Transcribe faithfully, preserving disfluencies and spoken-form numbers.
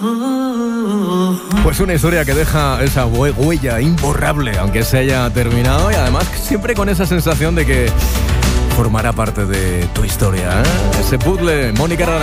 Pues una historia que deja esa huella imborrable, aunque se haya terminado, y además siempre con esa sensación de que formará parte de tu historia, ¿eh? Ese puzzle, Mónica Arana.